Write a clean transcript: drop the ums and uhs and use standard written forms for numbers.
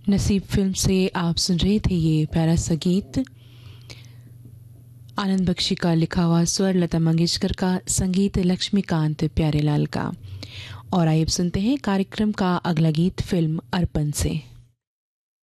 नसीब फिल्म से आप सुन रहे थे ये प्यारा सा गीत। आनंद बख्शी का लिखा हुआ स्वर, लता मंगेशकर का संगीत, लक्ष्मीकांत प्यारेलाल का। और आइए सुनते हैं कार्यक्रम का अगला गीत फिल्म अर्पण से।